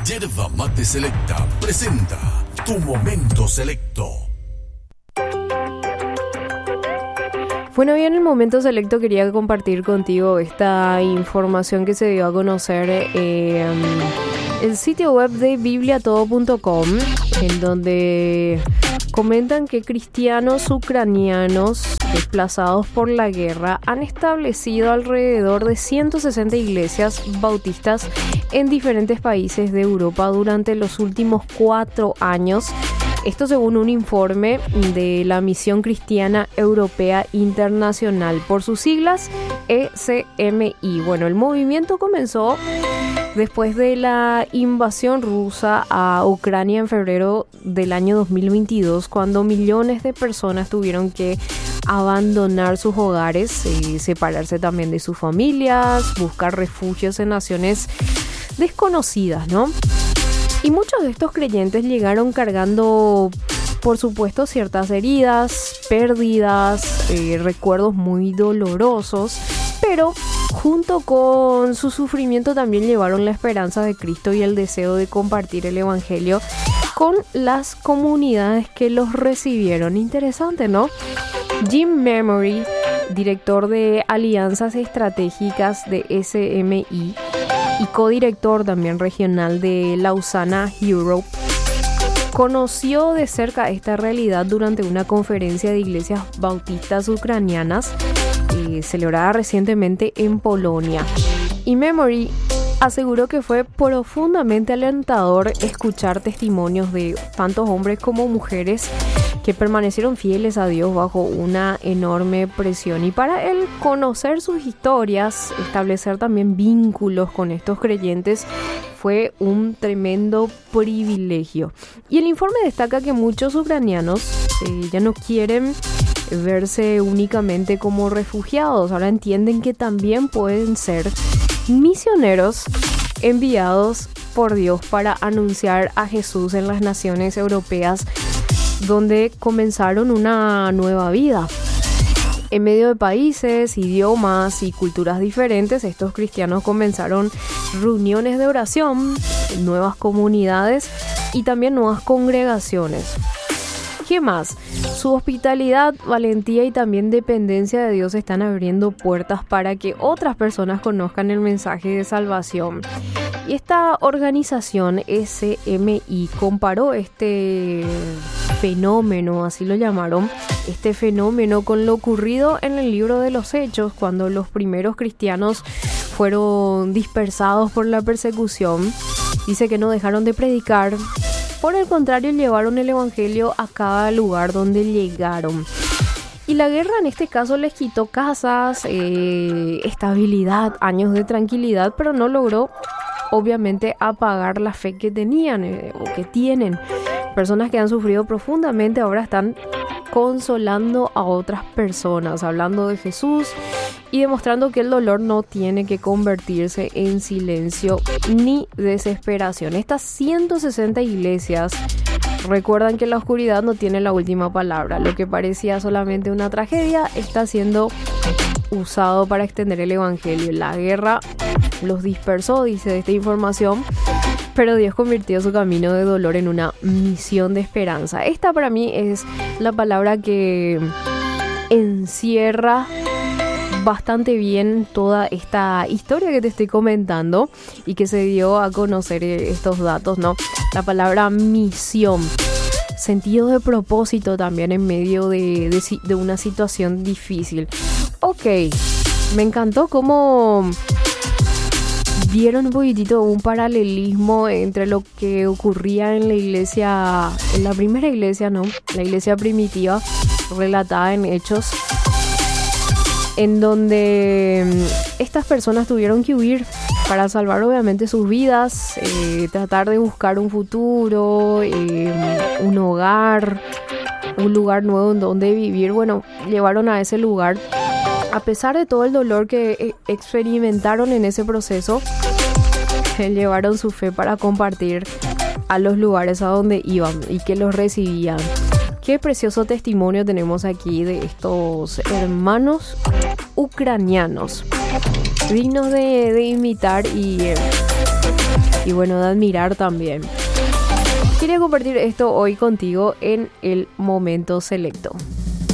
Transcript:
Yerba Mate Selecta presenta Tu Momento Selecto. Bueno, hoy en el Momento Selecto quería compartir contigo esta información que se dio a conocer el sitio web de bibliatodo.com, en donde comentan que cristianos ucranianos desplazados por la guerra han establecido alrededor de 160 iglesias bautistas en diferentes países de Europa durante los últimos 4 años. Esto según un informe de la Misión Cristiana Europea Internacional, por sus siglas ECMI. Bueno, el movimiento comenzó después de la invasión rusa a Ucrania en febrero del año 2022, cuando millones de personas tuvieron que abandonar sus hogares, separarse también de sus familias, buscar refugios en naciones desconocidas, ¿no? Y muchos de estos creyentes llegaron cargando, por supuesto, ciertas heridas, pérdidas, recuerdos muy dolorosos, pero junto con su sufrimiento también llevaron la esperanza de Cristo y el deseo de compartir el Evangelio con las comunidades que los recibieron. Interesante, ¿no? Jim Memory, director de Alianzas Estratégicas de SMI y codirector también regional de Lausana Europe, conoció de cerca esta realidad durante una conferencia de iglesias bautistas ucranianas celebrada recientemente en Polonia. Y Memory aseguró que fue profundamente alentador escuchar testimonios de tantos hombres como mujeres que permanecieron fieles a Dios bajo una enorme presión. Y para él, conocer sus historias, establecer también vínculos con estos creyentes, fue un tremendo privilegio. Y el informe destaca que muchos ucranianos ya no quieren verse únicamente como refugiados. Ahora entienden que también pueden ser misioneros enviados por Dios para anunciar a Jesús en las naciones europeas, donde comenzaron una nueva vida. En medio de países, idiomas y culturas diferentes, estos cristianos comenzaron reuniones de oración, nuevas comunidades y también nuevas congregaciones. ¿Qué más? Su hospitalidad, valentía y también dependencia de Dios están abriendo puertas para que otras personas conozcan el mensaje de salvación. Y esta organización SMI comparó este fenómeno, así lo llamaron, este fenómeno con lo ocurrido en el libro de los Hechos, cuando los primeros cristianos fueron dispersados por la persecución. Dice que no dejaron de predicar. Por el contrario, llevaron el evangelio a cada lugar donde llegaron. Y la guerra en este caso les quitó casas, estabilidad, años de tranquilidad, pero no logró, obviamente, apagar la fe que tenían o que tienen. Personas que han sufrido profundamente ahora están consolando a otras personas, hablando de Jesús y demostrando que el dolor no tiene que convertirse en silencio ni desesperación. Estas 160 iglesias recuerdan que la oscuridad no tiene la última palabra. Lo que parecía solamente una tragedia está siendo usado para extender el evangelio. La guerra los dispersó, dice esta información, pero Dios convirtió su camino de dolor en una misión de esperanza. Esta para mí es la palabra que encierra bastante bien toda esta historia que te estoy comentando y que se dio a conocer estos datos, ¿no? La palabra misión, sentido de propósito también en medio de una situación difícil. Ok, me encantó cómo vieron un poquitito un paralelismo entre lo que ocurría en la iglesia, en la primera iglesia, ¿no? La iglesia primitiva, relatada en Hechos, en donde estas personas tuvieron que huir para salvar obviamente sus vidas, tratar de buscar un futuro, un hogar, un lugar nuevo en donde vivir. Bueno, llevaron a ese lugar. A pesar de todo el dolor que experimentaron en ese proceso, llevaron su fe para compartir a los lugares a donde iban y que los recibían. Qué precioso testimonio tenemos aquí de estos hermanos ucranianos, dignos de imitar y y bueno, de admirar también. Quería compartir esto hoy contigo en el momento selecto.